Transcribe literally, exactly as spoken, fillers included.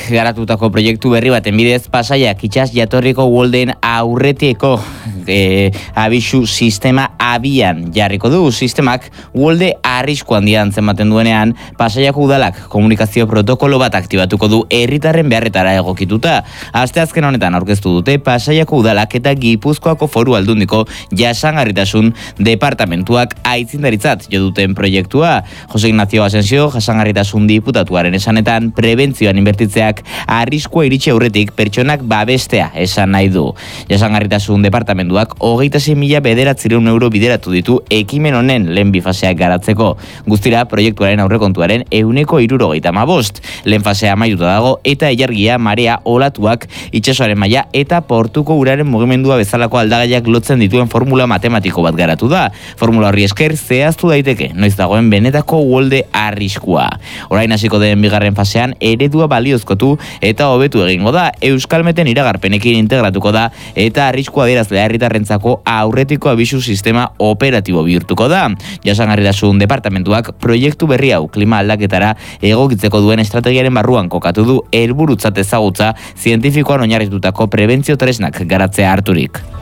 garatutako proiektu berri baten bidez Pasaiak itsas jatorriko uholdeen aurretieko e, abisu sistema abian jarriko du. Sistemak uholde arrisku handia antzematen duenean Pasaiako udalak komunikazio protokolo bat aktibatuko du herritarren beharretara egokituta. Asteazken honetan aurkeztu dute Pasaiako udalak eta Gipuzkoako Foru Aldundiko jasangarritasun departamentuak aitzindaritzat jo duten proiektua. Jose Ignacio Asensio jasangarritasun diputatuaren esanetan prebentzioan inbertitzeak arriskua iritsi aurretik pertsonak babestea esan nahi du. Jasangarritasun departamentuak hogeita sei mila bederatziehun euro bideratu ditu ekimen honen lehen bi faseak garatzeko. Guztira proiektuaren aurrekontuaren ehuneko hirurogeita hamabost. Lehen fasea amaituta dago eta ilargia, marea, olatuak, itsasoaren maila eta portuko uraren mugimendua bezalako aldagaiak lotzen dituen formula matematiko bat garatu da. Formula horri esker zehaztu daiteke noiz dagoen benetako uholde arriskua. Orain hasiko den bigarren fasean eredua baliozkotu eta hobetu egingo da. Euskalmeten iragarpenekin integratuko da eta arriskua adierazlea herritarrentzako aurretiko abisu sistema operatibo bihurtuko da. Jasangarritasun departamentuak proiektu berri hau klima aldaketara egokitzeko duen estrategiaren barruan kokatu du helburutzat ezagutza zientifikoan oinarritutako prebentzio tresnak garatzea harturik.